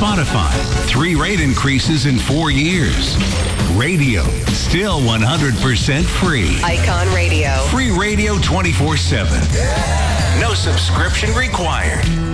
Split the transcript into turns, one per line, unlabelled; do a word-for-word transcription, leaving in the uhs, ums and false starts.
Spotify. Three rate increases in four years. Radio, still one hundred percent free.
Icon Radio.
Free radio twenty-four seven. No subscription required.